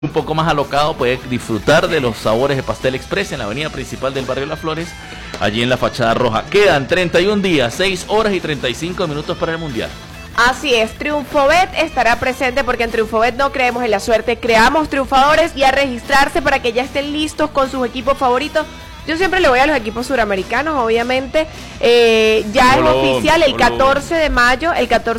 Un poco más alocado puede disfrutar de los sabores de Pastel Express en la avenida principal del barrio Las Flores, allí en la fachada roja. Quedan 31 días, 6 horas y 35 minutos para el Mundial. Así es, Triunfobet estará presente porque en Triunfobet no creemos en la suerte, creamos triunfadores y a registrarse para que ya estén listos con sus equipos favoritos. Yo siempre le voy a los equipos suramericanos, obviamente. Ya es oficial el 14 de mayo,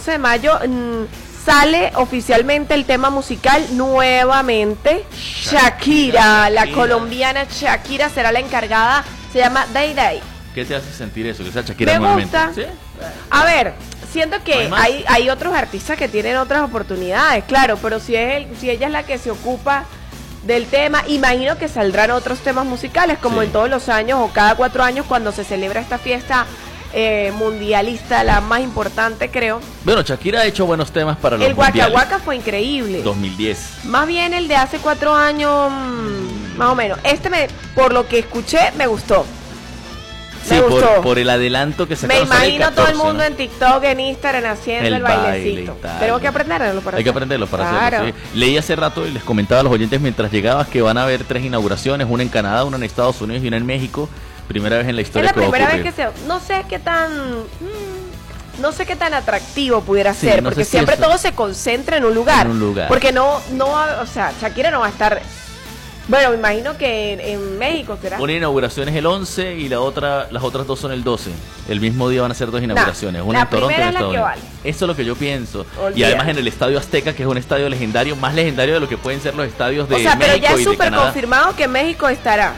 sale oficialmente el tema musical nuevamente. Shakira, la colombiana Shakira será la encargada, se llama Day Day. ¿Qué te hace sentir eso? Que sea Shakira Me nuevamente. gusta. ¿Sí? A ver, siento que hay otros artistas que tienen otras oportunidades, claro, pero si ella es la que se ocupa del tema, imagino que saldrán otros temas musicales, como en todos los años o cada 4 años cuando se celebra esta fiesta mundialista, la más importante, creo. Bueno, Shakira ha hecho buenos temas para los mundiales. El Waka Waka fue increíble. 2010. Más bien el de hace 4 años, más o menos. Por lo que escuché, me gustó. Sí, por el adelanto que sacaron. Me imagino todo el mundo en TikTok, en Instagram haciendo el bailecito. Tengo que aprenderlo para Hay que aprenderlo para hacerlo, sí. Leí hace rato y les comentaba a los oyentes mientras llegabas que van a haber 3 inauguraciones, una en Canadá, una en Estados Unidos y una en México. Primera vez en la historia. Es la primera vez que se... No sé qué tan atractivo pudiera ser, porque siempre todo se concentra en un lugar. Porque o sea, Shakira no va a estar... Bueno, me imagino que en México será. Una inauguración es el 11 y las otras 2 son el 12. El mismo día van a ser 2 inauguraciones. Una en Toronto y en Estados Unidos. Eso es lo que yo pienso. Y además en el Estadio Azteca, que es un estadio legendario, más legendario de lo que pueden ser los estadios de México y de Canadá. O sea, pero ya es súper confirmado que México estará.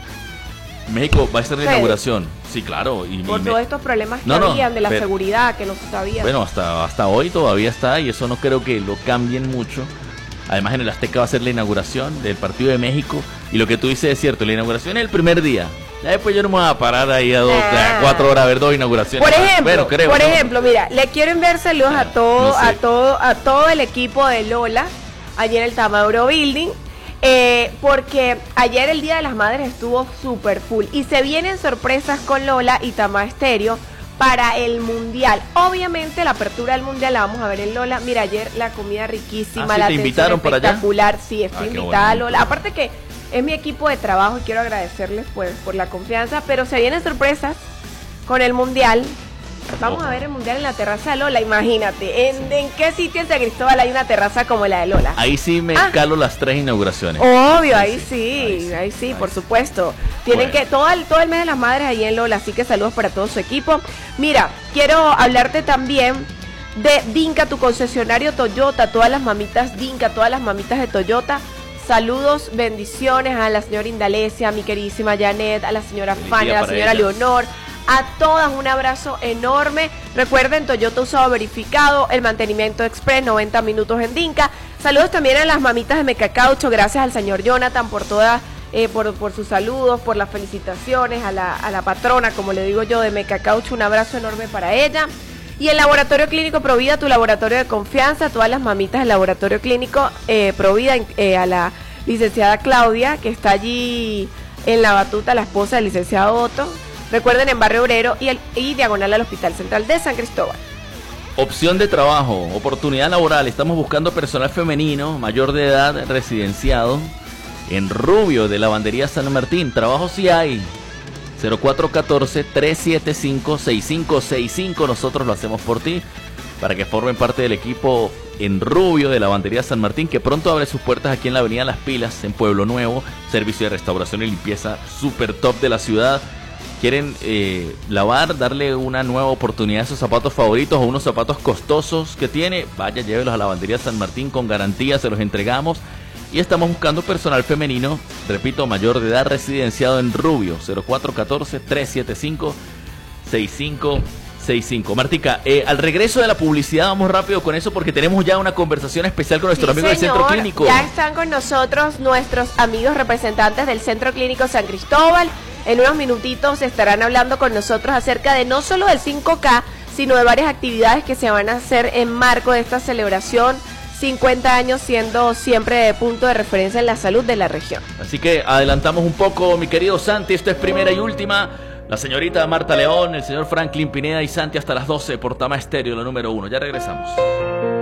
México va a ser la inauguración. Sí, claro. Por todos estos problemas que habían de la seguridad, que no se sabía. Bueno, hasta hoy todavía está y eso no creo que lo cambien mucho. Además en el Azteca va a ser la inauguración del partido de México. Y lo que tú dices es cierto, la inauguración es el primer día. Ya después yo no me voy a parar ahí a 4 horas a ver 2 inauguraciones. Por ejemplo, mira, le quiero enviar saludos a todo el equipo de Lola, allí en el Tamaduro Building. Porque ayer el Día de las Madres estuvo súper full y se vienen sorpresas con Lola y Tama Estéreo para el Mundial. Obviamente la apertura del Mundial la vamos a ver en Lola. Mira, ayer la comida riquísima, la atención espectacular. Sí, estoy invitada a Lola. Aparte que es mi equipo de trabajo y quiero agradecerles pues por la confianza, pero se vienen sorpresas con el Mundial. Vamos a ver el Mundial en la terraza de Lola, imagínate. ¿En qué sitio en San Cristóbal hay una terraza como la de Lola? Ahí sí me calo las 3 inauguraciones. Obvio, ahí sí, por supuesto. Tienen que todo el mes de las madres ahí en Lola, así que saludos para todo su equipo. Mira, quiero hablarte también de Dinka, tu concesionario Toyota, todas las mamitas Dinka, todas las mamitas de Toyota. Saludos, bendiciones a la señora Indalecia, a mi queridísima Janet, a la señora Fanny, a la señora Leonor. A todas un abrazo enorme. Recuerden, Toyota usado verificado, el mantenimiento express, 90 minutos en Dinka. Saludos también a las mamitas de Mecacaucho, gracias al señor Jonathan por todas, por sus saludos, por las felicitaciones, a la patrona, como le digo yo, de Mecacaucho, un abrazo enorme para ella. Y el Laboratorio Clínico Provida, tu laboratorio de confianza, todas las mamitas del Laboratorio Clínico Provida, a la licenciada Claudia, que está allí en la batuta, la esposa del licenciado Otto. Recuerden, en Barrio Obrero y diagonal al Hospital Central de San Cristóbal. Opción de trabajo, oportunidad laboral. Estamos buscando personal femenino, mayor de edad, residenciado, en Rubio, de Lavandería San Martín. Trabajo sí hay. 0414-375-6565. Nosotros lo hacemos por ti, para que formen parte del equipo en Rubio, de Lavandería San Martín, que pronto abre sus puertas aquí en la Avenida Las Pilas, en Pueblo Nuevo. Servicio de restauración y limpieza super top de la ciudad. Quieren lavar, darle una nueva oportunidad a sus zapatos favoritos o unos zapatos costosos que tiene, vaya, llévelos a Lavandería San Martín con garantía, se los entregamos. Y estamos buscando personal femenino, repito, mayor de edad, residenciado en Rubio, 0414-375-6565. Martica, al regreso de la publicidad vamos rápido con eso porque tenemos ya una conversación especial con nuestro amigo del Centro Clínico. Ya están con nosotros nuestros amigos representantes del Centro Clínico San Cristóbal. En unos minutitos estarán hablando con nosotros acerca de no solo del 5K, sino de varias actividades que se van a hacer en marco de esta celebración, 50 años siendo siempre punto de referencia en la salud de la región. Así que adelantamos un poco, mi querido Santi, esto es primera y última. La señorita Marta León, el señor Franklin Pineda y Santi hasta las 12 por Tama Estéreo, la número 1. Ya regresamos.